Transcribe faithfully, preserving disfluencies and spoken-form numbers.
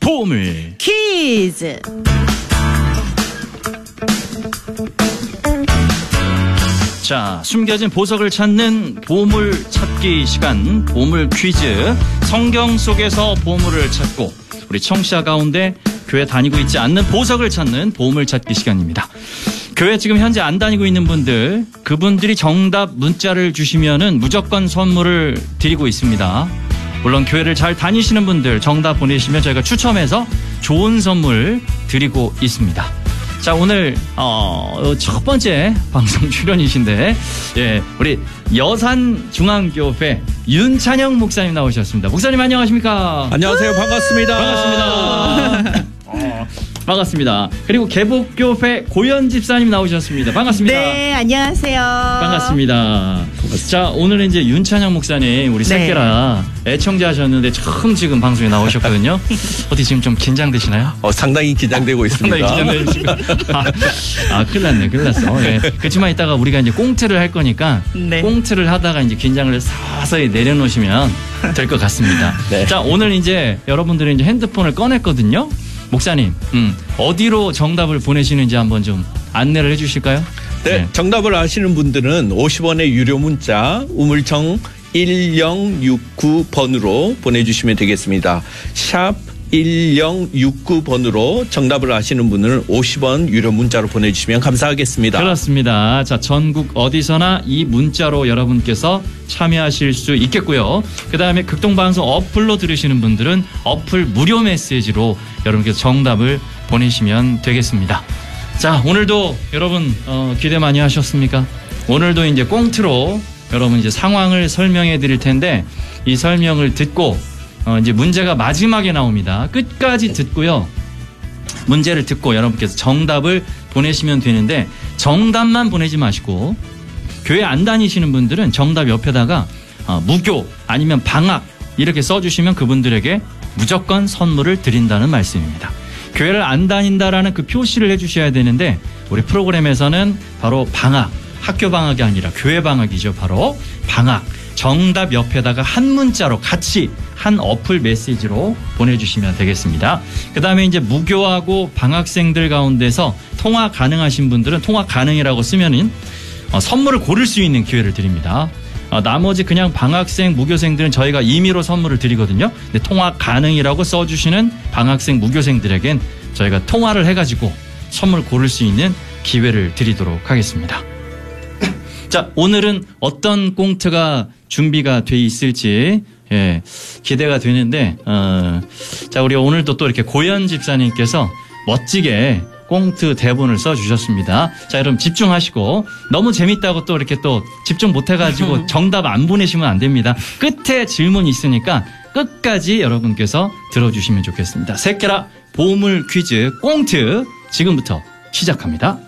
보물 퀴즈. 자, 숨겨진 보석을 찾는 보물 찾기 시간, 보물 퀴즈. 성경 속에서 보물을 찾고 우리 청취자 가운데 교회 다니고 있지 않는 보석을 찾는 보물 찾기 시간입니다. 교회 지금 현재 안 다니고 있는 분들, 그분들이 정답 문자를 주시면은 무조건 선물을 드리고 있습니다. 물론 교회를 잘 다니시는 분들 정답 보내시면 저희가 추첨해서 좋은 선물 드리고 있습니다. 자, 오늘 어, 첫 번째 방송 출연이신데, 예, 우리 여산중앙교회 윤찬영 목사님 나오셨습니다. 목사님 안녕하십니까? 안녕하세요. 반갑습니다. 반갑습니다. 어, 반갑습니다. 그리고 개복교회 고현 집사님 나오셨습니다. 반갑습니다. 네, 안녕하세요. 반갑습니다. 자, 오늘은 이제 윤찬영 목사님 우리 네. 새끼라 애청자셨는데 처음 지금 방송에 나오셨거든요. 어디 지금 좀 긴장되시나요? 어, 상당히 긴장되고 있습니다. 상당히 긴장되시고. 아, 아, 큰일 났네, 큰일 났어. 예. 그렇지만 이따가 우리가 이제 꽁트를 할 거니까 네. 꽁트를 하다가 이제 긴장을 서서히 내려놓으시면 될 것 같습니다. 네. 자, 오늘 이제 여러분들이 이제 핸드폰을 꺼냈거든요. 목사님, 음, 어디로 정답을 보내시는지 한번 좀 안내를 해주실까요? 네, 네. 정답을 아시는 분들은 오십 원의 유료 문자 우물정 일영육구 번으로 보내주시면 되겠습니다. 샵 일영육구 번으로 정답을 아시는 분은 오십 원 유료 문자로 보내주시면 감사하겠습니다. 그렇습니다. 자, 전국 어디서나 이 문자로 여러분께서 참여하실 수 있겠고요. 그 다음에 극동방송 어플로 들으시는 분들은 어플 무료 메시지로 여러분께서 정답을 보내시면 되겠습니다. 자, 오늘도 여러분 어, 기대 많이 하셨습니까? 오늘도 이제 꽁트로 여러분 이제 상황을 설명해 드릴 텐데, 이 설명을 듣고 어, 이제 문제가 마지막에 나옵니다. 끝까지 듣고요. 문제를 듣고 여러분께서 정답을 보내시면 되는데, 정답만 보내지 마시고 교회 안 다니시는 분들은 정답 옆에다가 어, 무교 아니면 방학 이렇게 써주시면 그분들에게 무조건 선물을 드린다는 말씀입니다. 교회를 안 다닌다라는 그 표시를 해주셔야 되는데, 우리 프로그램에서는 바로 방학, 학교 방학이 아니라 교회 방학이죠. 바로 방학. 정답 옆에다가 한 문자로 같이 한 어플 메시지로 보내주시면 되겠습니다. 그 다음에 이제 무교하고 방학생들 가운데서 통화 가능하신 분들은 통화 가능이라고 쓰면은 어, 선물을 고를 수 있는 기회를 드립니다. 어, 나머지 그냥 방학생, 무교생들은 저희가 임의로 선물을 드리거든요. 근데 통화 가능이라고 써주시는 방학생, 무교생들에겐 저희가 통화를 해가지고 선물 고를 수 있는 기회를 드리도록 하겠습니다. 자, 오늘은 어떤 꽁트가 준비가 돼 있을지, 예, 기대가 되는데, 어, 자, 우리 오늘도 또 이렇게 고현 집사님께서 멋지게 꽁트 대본을 써주셨습니다. 자, 여러분 집중하시고, 너무 재밌다고 또 이렇게 또 집중 못해가지고 정답 안 보내시면 안 됩니다. 끝에 질문이 있으니까 끝까지 여러분께서 들어주시면 좋겠습니다. 새끼라 보물 퀴즈 꽁트 지금부터 시작합니다.